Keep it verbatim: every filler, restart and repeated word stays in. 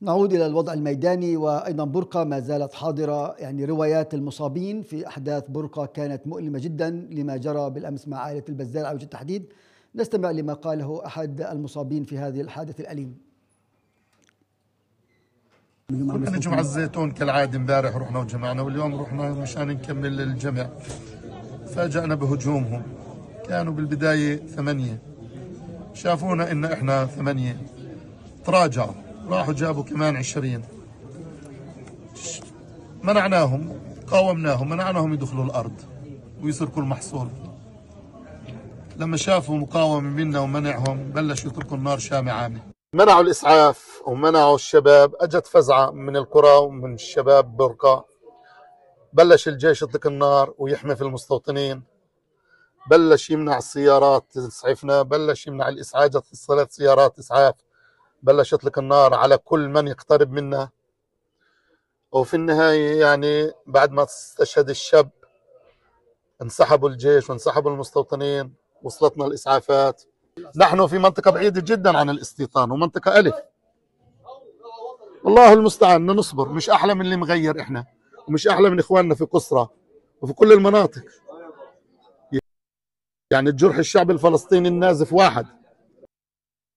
نعود إلى الوضع الميداني، وأيضا برقة ما زالت حاضرة. يعني روايات المصابين في أحداث برقة كانت مؤلمة جدا لما جرى بالأمس مع عائلة البزال على وجه التحديد. نستمع لما قاله أحد المصابين في هذه الحادث الأليم. كنا نجمع الزيتون كالعادة، امبارح رحنا وجمعنا، واليوم رحنا مشان نكمل الجمع. فاجأنا بهجومهم. كانوا بالبداية ثمانية، شافونا إن إحنا ثمانية، تراجعوا، راحوا جابوا كمان عشرين. منعناهم، قاومناهم، منعناهم يدخلوا الأرض ويسرقوا المحصول. لما شافوا مقاومة منا ومنعهم بلشوا يطلقوا النار شامعة. منعوا الإسعاف ومنعوا الشباب. أجت فزعة من القرى ومن الشباب برقة. بلش الجيش يطلق النار ويحمي في المستوطنين. بلش يمنع السيارات تسعفنا، بلش يمنع الإسعاف، ثلاث سيارات إسعاف. بلش يطلق النار على كل من يقترب منا. وفي النهاية يعني بعد ما استشهد الشاب انسحبوا الجيش وانسحبوا المستوطنين. وصلتنا الإسعافات. نحن في منطقة بعيدة جدا عن الاستيطان ومنطقة ألف. والله المستعان، نصبر. مش أحلى من اللي مغير إحنا، ومش أحلى من إخواننا في قصرة وفي كل المناطق. يعني الجرح الشعب الفلسطيني النازف واحد.